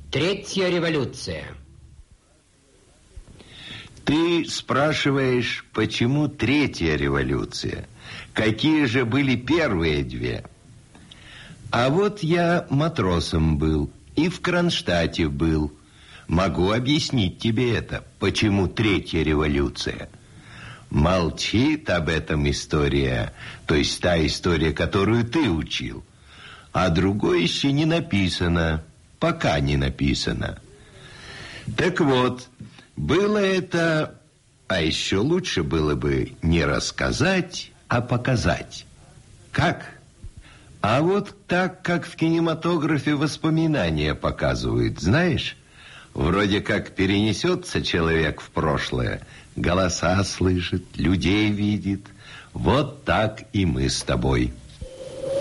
Третья революция. Ты спрашиваешь, почему третья революция? Какие же были первые две? А вот я матросом был и в Кронштадте был. Могу объяснить тебе это, почему третья революция. Молчит об этом история, то есть та история, которую ты учил. А другой еще не написано, пока не написано. Так вот, было это, а еще лучше было бы не рассказать, а показать. Как? А вот так, как в кинематографе воспоминания показывают, знаешь? Вроде как перенесется человек в прошлое, голоса слышит, людей видит. Вот так и мы с тобой.